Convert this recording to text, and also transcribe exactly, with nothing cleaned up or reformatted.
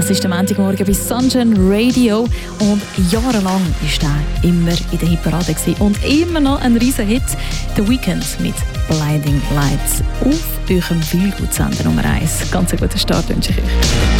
Das ist der Montagmorgen bei Sunshine Radio und jahrelang war er immer in der Hitparade und immer noch ein riesen Hit. The Weeknd mit Blinding Lights auf eurem Feelgood-Sender Nummer eins. Ganz einen guten Start wünsche ich euch.